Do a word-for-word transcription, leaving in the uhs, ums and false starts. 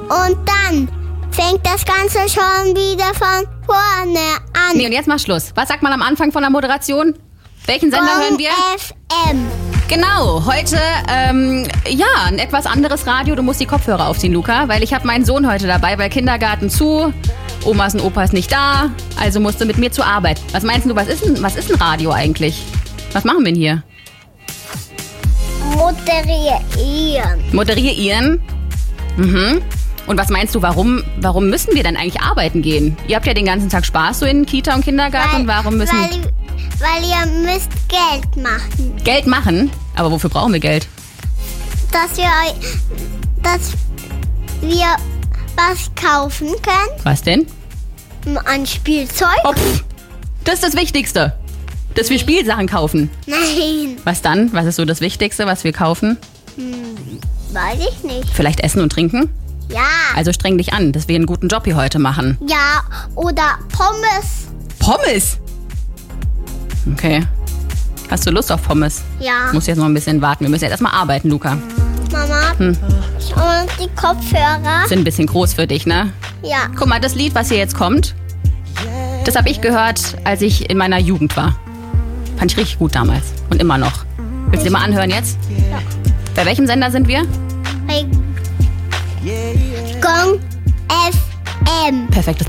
Und dann fängt das Ganze schon wieder von vorne an. Nee, und jetzt mach Schluss. Was sagt man am Anfang von der Moderation? Welchen Sender hören wir? F M. Genau, heute, ähm, ja, ein etwas anderes Radio. Du musst die Kopfhörer aufziehen, Luca, weil ich habe meinen Sohn heute dabei, weil Kindergarten zu, Omas und Opas nicht da, also musste mit mir zur Arbeit. Was meinst du, was ist ein, was ist ein Radio eigentlich? Was machen wir denn hier? Moderieren. Moderieren? Mhm. Und was meinst du, warum, warum müssen wir denn eigentlich arbeiten gehen? Ihr habt ja den ganzen Tag Spaß so in Kita und Kindergarten. Weil, und warum müssen... Weil, weil ihr müsst Geld machen. Geld machen? Aber wofür brauchen wir Geld? Dass wir, dass wir was kaufen können. Was denn? An Spielzeug. Oh, pff, das ist das Wichtigste. Dass wir Spielsachen kaufen. Nein. Was dann? Was ist so das Wichtigste, was wir kaufen? Hm, weiß ich nicht. Vielleicht Essen und Trinken? Ja. Also streng dich an, dass wir einen guten Job hier heute machen. Ja, oder Pommes. Pommes? Okay. Hast du Lust auf Pommes? Ja. Muss jetzt noch ein bisschen warten. Wir müssen jetzt erstmal arbeiten, Luca. Mama, Hm. schau mal die Kopfhörer. Sind ein bisschen groß für dich, ne? Ja. Guck mal, das Lied, was hier jetzt kommt, das habe ich gehört, als ich in meiner Jugend war. Fand ich richtig gut damals. Und immer noch. Willst du dir mal anhören jetzt? Ja. Bei welchem Sender sind wir? Gong F M. Perfekt.